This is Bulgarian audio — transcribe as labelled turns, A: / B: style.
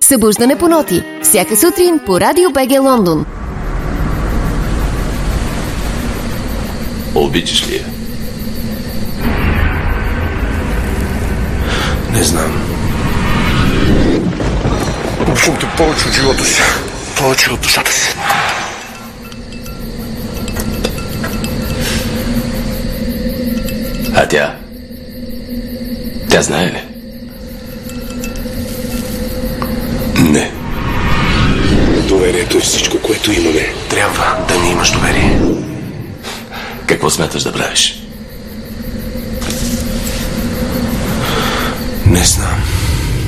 A: Събуждане по ноти. Всяка сутрин по Радио БГ Лондон.
B: Обичаш ли я?
C: Не знам. Обичам те повече от живота си. Повече от душата си.
B: А тя? Тя знае ли?
C: Не. Доверието е всичко, което имаме. Трябва да ни имаш доверие.
B: Какво смяташ да правиш?
C: Не знам.